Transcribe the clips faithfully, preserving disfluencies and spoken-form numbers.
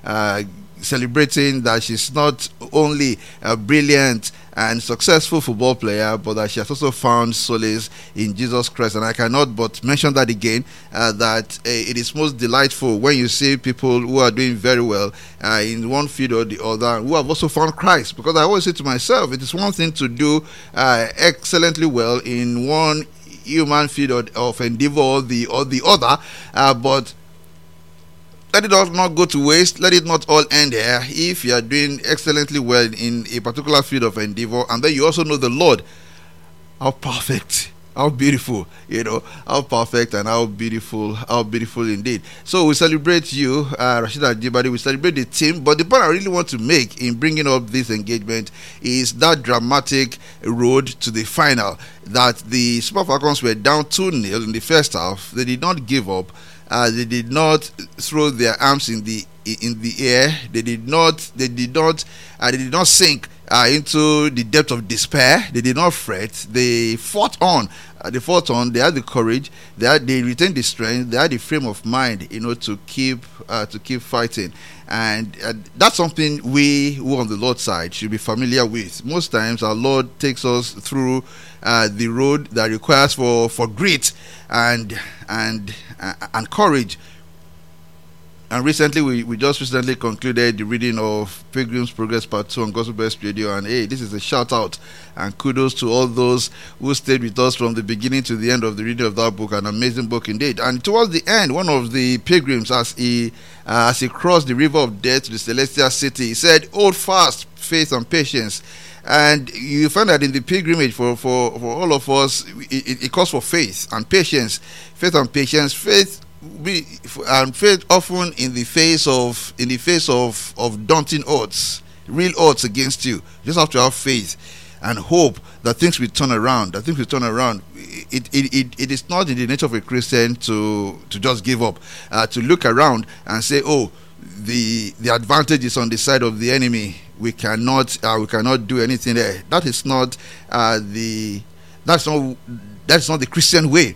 uh, celebrating that she's not only a brilliant and successful football player, but that she has also found solace in Jesus Christ. And I cannot but mention that again, uh, that uh, it is most delightful when you see people who are doing very well uh, in one field or the other, who have also found Christ. Because I always say to myself, it is one thing to do uh, excellently well in one human field of endeavor or the or the other, uh, but let it all not go to waste. Let it not all end here. If you are doing excellently well in a particular field of endeavor, and then you also know the Lord, how perfect, how beautiful, you know, how perfect and how beautiful, how beautiful indeed. So we celebrate you, uh, Rashida Ajibade. We celebrate the team. But the point I really want to make in bringing up this engagement is that dramatic road to the final. That the Super Falcons were down two nil in the first half. They did not give up. Uh, they did not throw their arms in the in the air. They did not. They did not. Uh, they did not sink uh, into the depth of despair. They did not fret. They fought on. Uh, they fought on. They had the courage. They had. They retained the strength. They had the frame of mind, you know, to keep uh, to keep fighting. And uh, that's something we who on the Lord's side should be familiar with. Most times, our Lord takes us through uh, the road that requires for for grit and and uh, and courage. And recently, we, we just recently concluded the reading of Pilgrim's Progress Part two on Gospel Best Radio. And hey, this is a shout out and kudos to all those who stayed with us from the beginning to the end of the reading of that book. An amazing book indeed. And towards the end, one of the pilgrims, as he uh, as he crossed the river of death to the celestial city, he said, "Hold fast faith and patience." And you find that in the pilgrimage for, for, for all of us, it, it calls for faith and patience. Faith and patience. Faith be and faith often in the face of in the face of, of daunting odds, real odds against you. You just have to have faith and hope that things will turn around. That things will turn around. It it, it, it is not in the nature of a Christian to to just give up, uh, to look around and say, "Oh, the the advantage is on the side of the enemy. We cannot uh, we cannot do anything there." That is not uh, the that's not that's not the Christian way.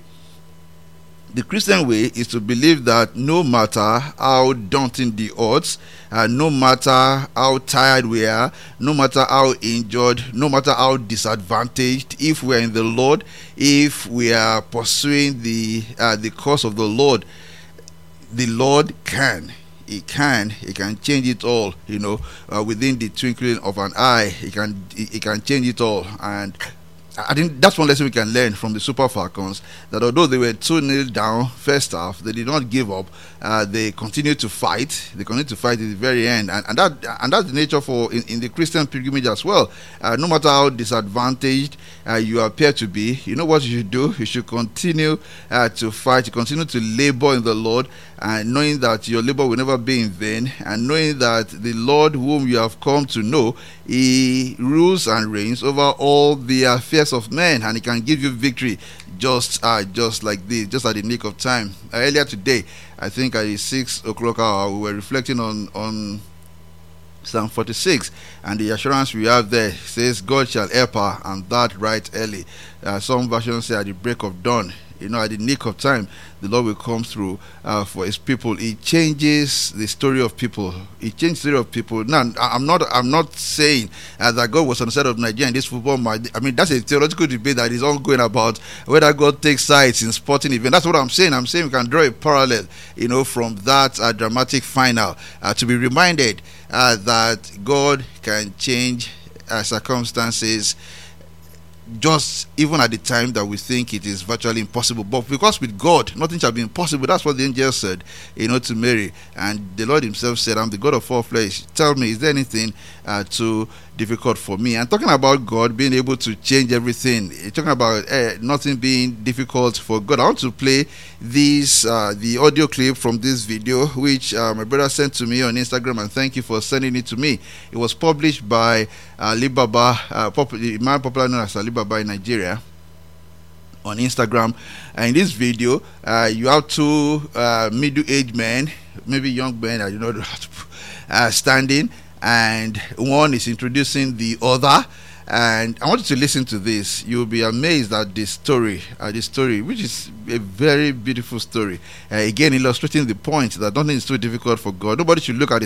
The Christian way is to believe that no matter how daunting the odds, uh, no matter how tired we are, no matter how injured, no matter how disadvantaged, if we are in the Lord, if we are pursuing the uh, the cause of the Lord, the Lord can. He can, he can change it all, you know, uh, within the twinkling of an eye. He can, he, he can change it all. And I think that's one lesson we can learn from the Super Falcons, that although they were two nil down first half, they did not give up. Uh, they continued to fight. They continued to fight at the very end, and, and that and that's the nature for in, in the Christian pilgrimage as well. Uh, no matter how disadvantaged uh, you appear to be, you know what you should do. You should continue uh, to fight. You continue to labor in the Lord, and knowing that your labor will never be in vain, and knowing that the Lord whom you have come to know, He rules and reigns over all the affairs of men, and He can give you victory just uh, just like this, just at the nick of time. Uh, earlier today, I think at the six o'clock hour, we were reflecting on on Psalm forty-six, and the assurance we have there says, "God shall help her, and that right early." Uh, some versions say at the break of dawn. You know, at the nick of time, the Lord will come through uh, for His people. He changes the story of people. He changes the story of people. Now, I'm not. I'm not saying uh, that God was on the side of Nigeria in this football match. I mean, that's a theological debate that is ongoing about whether God takes sides in sporting events. That's what I'm saying. I'm saying we can draw a parallel, you know, from that uh, dramatic final uh, to be reminded uh, that God can change uh, circumstances, just even at the time that we think it is virtually impossible. But because with God nothing shall be impossible, that's what the angel said, you know, to Mary. And the Lord Himself said, "I'm the God of all flesh. Tell me, is there anything uh, too difficult for me?" And talking about God being able to change everything, talking about uh, nothing being difficult for God, I want to play this uh, the audio clip from this video, which uh, my brother sent to me on Instagram, and thank you for sending it to me. It was published by uh, Alibaba, uh, pop- man popular known as Alibaba in Nigeria, on Instagram. And in this video, uh, you have two uh, middle-aged men, maybe young men, I don't know, uh, standing, and one is introducing the other. And I want you to listen to this. You'll be amazed at this story, at this story, which is a very beautiful story. Uh, again, illustrating the point that nothing is too difficult for God. Nobody should look at